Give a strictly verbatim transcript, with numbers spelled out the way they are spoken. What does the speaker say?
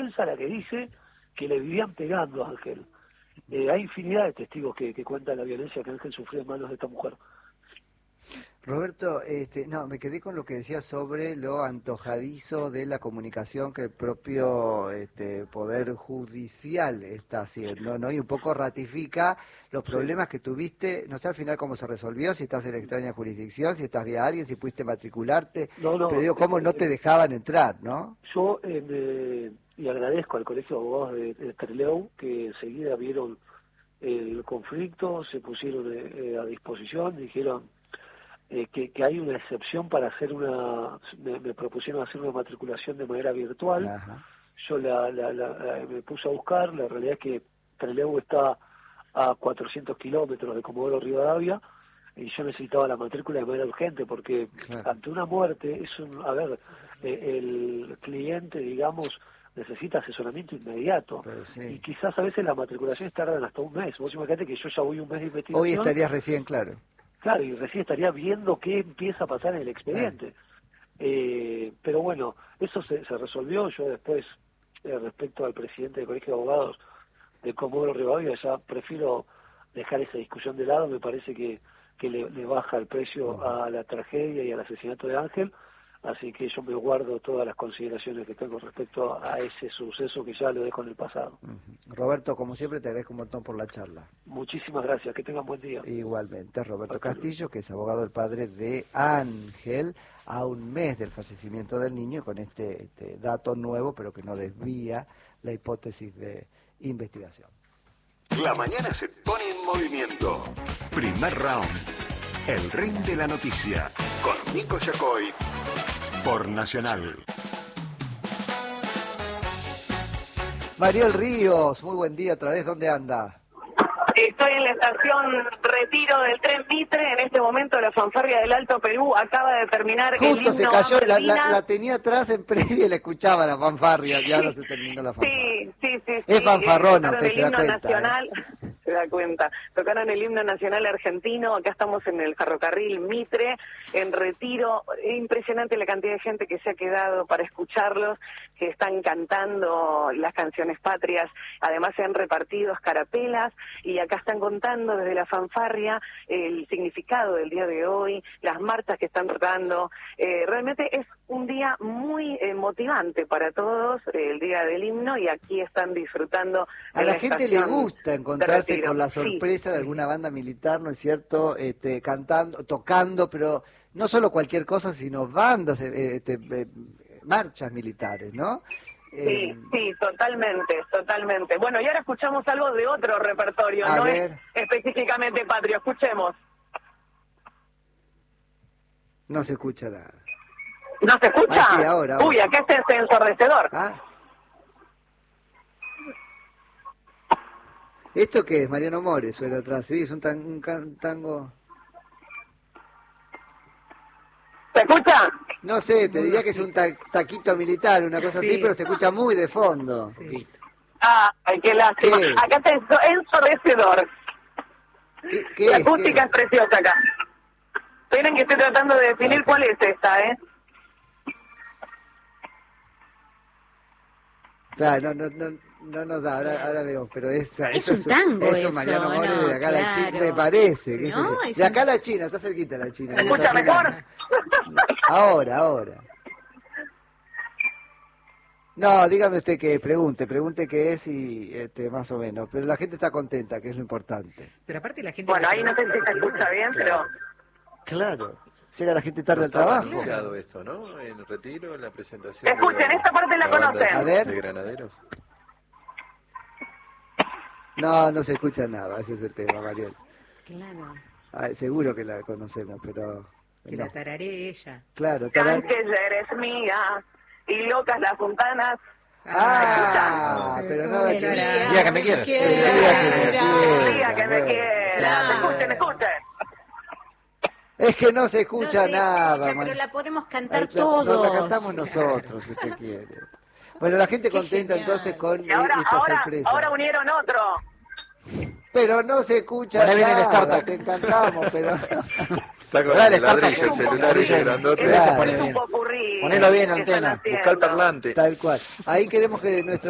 prensa la que dice que le vivían pegando a Ángel. Eh, hay infinidad de testigos que, que cuentan la violencia que Ángel sufrió en manos de esta mujer. Roberto, este, no, me quedé con lo que decía sobre lo antojadizo de la comunicación que el propio este, Poder Judicial está haciendo, ¿no? Y un poco ratifica los problemas que tuviste, no sé al final cómo se resolvió, si estás en extraña jurisdicción, si estás vía alguien, si pudiste matricularte, no, no, pero digo, cómo eh, no te dejaban entrar, ¿no? Yo, eh, me, y agradezco al Colegio de Abogados de, de Trelew, que enseguida vieron el conflicto, se pusieron eh, a disposición, dijeron eh, que, que hay una excepción para hacer una, me, me propusieron hacer una matriculación de manera virtual. Ajá. Yo la, la, la, la, me puse a buscar, la realidad es que Trelew está a cuatrocientos kilómetros de Comodoro Rivadavia, y yo necesitaba la matrícula de manera urgente, porque claro, ante una muerte, es un, a ver, eh, el cliente, digamos, necesita asesoramiento inmediato, sí, y quizás a veces las matriculaciones tardan hasta un mes. Vos imaginate que yo ya voy un mes de investigación. Hoy estarías recién, claro. Claro, y recién estaría viendo qué empieza a pasar en el expediente. Ah. Eh, pero bueno, eso se, se resolvió. Yo después, eh, respecto al presidente del Colegio de Abogados de Comodoro Rivadavia, ya prefiero dejar esa discusión de lado. Me parece que, que le, le baja el precio uh-huh. a la tragedia y al asesinato de Ángel. Así que yo me guardo todas las consideraciones que tengo respecto a ese suceso que ya lo dejo en el pasado. Uh-huh. Roberto, como siempre, te agradezco un montón por la charla. Muchísimas gracias, que tengan buen día. Igualmente, Roberto Castillo, que es abogado del padre de Ángel, a un mes del fallecimiento del niño, con este, este dato nuevo, pero que no desvía la hipótesis de investigación. La mañana se pone en movimiento. Primer round. El ring de la noticia. Con Nico Yacoy. Por Nacional. Mariel Ríos, muy buen día otra vez, ¿dónde anda? Estoy en la estación Retiro del tren Mitre. En este momento la fanfarria del Alto Perú acaba de terminar. Justo el himno se cayó, la, Malvinas. la, la tenía atrás en previa y la escuchaba la fanfarria, ya no se terminó la fanfarria. Sí, sí, sí. Es sí, fanfarrona, eh, usted se da cuenta. Nacional, ¿eh? Se da cuenta. Tocaron el himno nacional argentino. Acá estamos en el ferrocarril Mitre, en Retiro. Es impresionante la cantidad de gente que se ha quedado para escucharlos, que están cantando las canciones patrias. Además se han repartido escarapelas y acá están contando desde la fanfarria el significado del día de hoy, las marchas que están tocando. Eh, realmente es un día muy eh, motivante para todos, eh, el día del himno, y aquí están disfrutando. A la, la gente le gusta encontrarse con la sorpresa sí, de sí. alguna banda militar, ¿no es cierto?, este, cantando, tocando, pero no solo cualquier cosa, sino bandas, eh, este, eh, marchas militares, ¿no? Sí, eh, sí, totalmente, totalmente. Bueno, y ahora escuchamos algo de otro repertorio, a no ver. es específicamente patrio. Escuchemos. No se escucha nada. ¿No se escucha? Ah, sí, ahora, ahora. Uy, acá está este ensordecedor. ¿Ah? ¿Esto qué es? Mariano Mores suena atrás, sí, es un, tan, un can, tango... ¿Se escucha? No sé, te diría que es un ta taquito militar, una cosa sí. así, pero se escucha muy de fondo. Sí. Ah, ay, qué lástima. ¿Qué? Acá está ensordecedor. ¿Qué, qué La es? acústica es preciosa acá. Esperen que estoy tratando de definir cuál es esta, ¿eh? Claro, no, no, no, no nos da, ahora, ahora veo, pero esa, es eso un tango eso, eso, Mariano no, Mores de acá claro. la China, me parece. Que no, es, es de acá un... la China, está cerquita la China. ¿Me escucha mejor? Ahora, ahora. No, dígame usted qué es, pregunte, pregunte qué es y este, más o menos. Pero la gente está contenta, que es lo importante. Pero aparte la gente... Bueno, ahí no sé si se escucha bien, pero... Claro. Llega la gente tarde al trabajo. Anunciado esto, ¿no? En Retiro, en la presentación. Escuchen, de esta parte la, la conocen. A ver. De Granaderos. No, no se escucha nada, ese es el tema, Mariel. Claro. Ah, seguro que la conocemos, pero... Que no. la tararé ella. Claro, tarare... Que ya eres mía y locas las fontanas. Ah, ah pero no... El día que me quieras. El día que me quieras. El día que me quieras. Escuchen, escuchen. Es que no se escucha no se nada, escucha, man. pero la podemos cantar Ay, todos. No, la cantamos nosotros, si usted quiere. Bueno, la gente contenta genial. entonces con y ahora, esta ahora, sorpresa. ahora unieron otro. Pero no se escucha Ahora viene el nada, startup. te encantamos, pero... Está con Dale, el ladrillo, el startup. celular ese grandote. Claro. Se pone bien. Ponelo bien, antena. Busca el parlante. Tal cual. Ahí queremos que nuestro